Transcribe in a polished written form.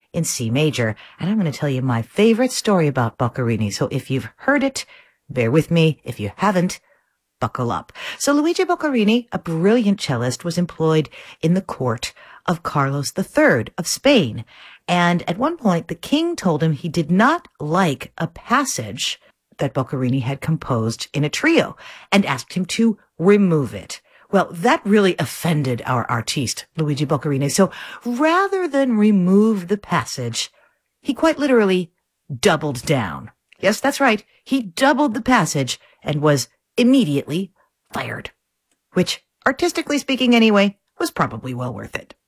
in C major. And I'm going to tell you my favorite story about Boccherini. So if you've heard it, bear with me. If you haven't, buckle up. So Luigi Boccherini, a brilliant cellist, was employed in the court of Carlos III of Spain. And at one point, the king told him he did not like a passage that Boccherini had composed in a trio and asked him to remove it. Well, that really offended our artiste, Luigi Boccherini. So rather than remove the passage, he quite literally doubled down. Yes, that's right. He doubled the passage and was immediately fired, which, artistically speaking anyway, was probably well worth it.